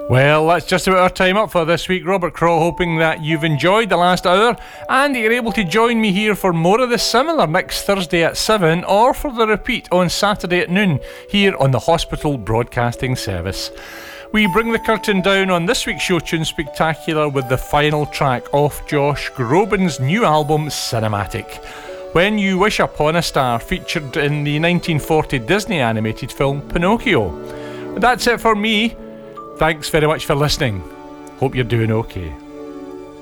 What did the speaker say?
Well, that's just about our time up for this week. Robert Craw hoping that you've enjoyed the last hour and that you're able to join me here for more of the similar next Thursday at 7 or for the repeat on Saturday at noon here on the Hospital Broadcasting Service. We bring the curtain down on this week's Show Tune Spectacular with the final track off Josh Groban's new album Cinematic. When You Wish Upon a Star, featured in the 1940 Disney animated film Pinocchio. That's it for me. Thanks very much for listening. Hope you're doing okay.